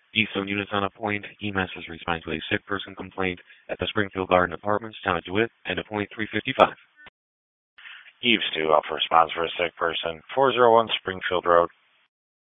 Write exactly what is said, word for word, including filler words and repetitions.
Keystone units on a point. E M S is responding to a sick person complaint at the Springfield Garden Apartments, Town of DeWitt, and a point three fifty-five. Eves two, Alpha response for a sick person, four oh one Springfield Road.